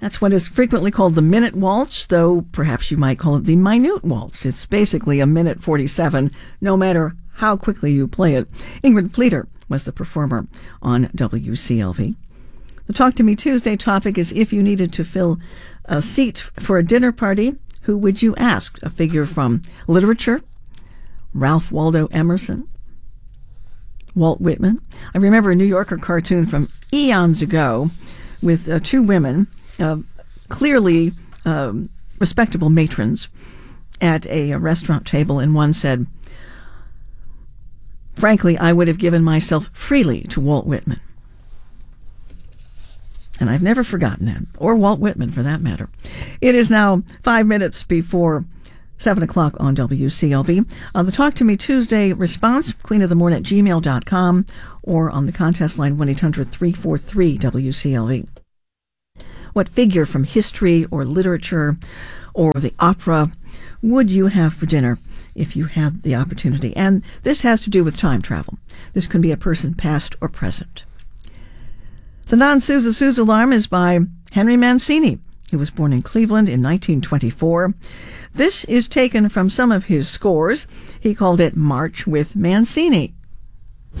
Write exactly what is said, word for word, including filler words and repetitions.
That's what is frequently called the minute waltz, though perhaps you might call it the minute waltz. It's basically a minute forty-seven, no matter how quickly you play it. Ingrid Fleeter was the performer on W C L V. The Talk to Me Tuesday topic is, if you needed to fill a seat for a dinner party, who would you ask? A figure from literature, Ralph Waldo Emerson, Walt Whitman. I remember a New Yorker cartoon from eons ago with uh, two women, uh, clearly um, respectable matrons, at a, a restaurant table, and one said, "Frankly, I would have given myself freely to Walt Whitman." And I've never forgotten that, or Walt Whitman for that matter. It is now five minutes before seven o'clock on W C L V. On the Talk to Me Tuesday response, queen of the morning at gmail dot com, or on the contest line one eight hundred three four three W C L V. What figure from history or literature or the opera would you have for dinner if you had the opportunity? And this has to do with time travel. This can be a person past or present. The non-Sousa Sousa alarm is by Henry Mancini. He was born in Cleveland in nineteen twenty-four. This is taken from some of his scores. He called it March with Mancini.